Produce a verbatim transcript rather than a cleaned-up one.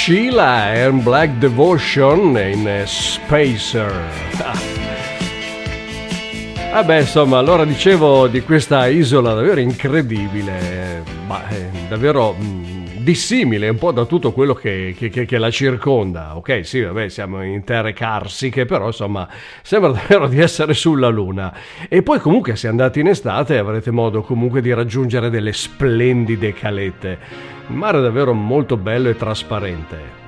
Sheila and Black Devotion in Spacer. Vabbè, insomma, allora dicevo di questa isola davvero incredibile, ma eh, davvero mh, dissimile un po' da tutto quello che, che, che, che la circonda. Ok, sì, vabbè, siamo in terre carsiche, però insomma sembra davvero di essere sulla Luna. E poi comunque se andate in estate avrete modo comunque di raggiungere delle splendide calette. Il mare è davvero molto bello e trasparente.